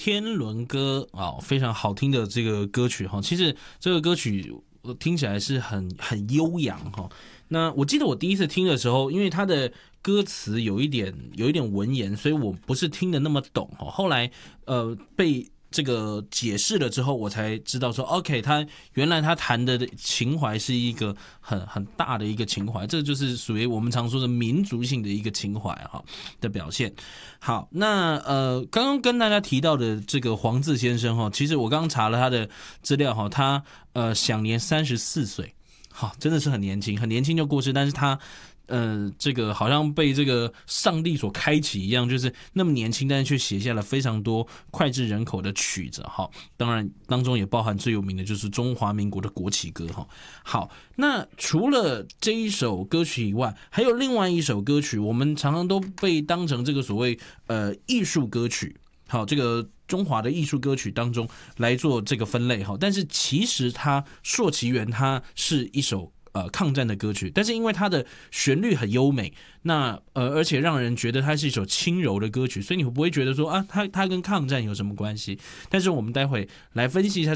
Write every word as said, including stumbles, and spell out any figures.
天伦歌》啊，非常好听的这个歌曲哈。其实这个歌曲听起来是很很悠扬哈。那我记得我第一次听的时候，因为它的歌词有一点有一点文言，所以我不是听得那么懂哈。后来呃被这个解释了之后，我才知道说 ，OK， 他原来他谈的情怀是一个很很大的一个情怀，这就是属于我们常说的民族性的一个情怀哈的表现。好，那呃，刚刚跟大家提到的这个黄自先生哈，其实我刚刚查了他的资料哈，他呃享年三十四岁，好，真的是很年轻，很年轻就过世，但是他。呃，这个好像被这个上帝所开启一样，就是那么年轻，但是却写下了非常多脍炙人口的曲子哈。当然，当中也包含最有名的就是中华民国的国旗歌哈。好，那除了这一首歌曲以外，还有另外一首歌曲，我们常常都被当成这个所谓呃艺术歌曲，好，这个中华的艺术歌曲当中来做这个分类哈。但是其实它溯其源，它是一首。呃，抗战的歌曲，但是因为它的旋律很优美，那呃，而且让人觉得它是一首轻柔的歌曲，所以你会不会觉得说啊，它它跟抗战有什么关系？但是我们待会来分析一下。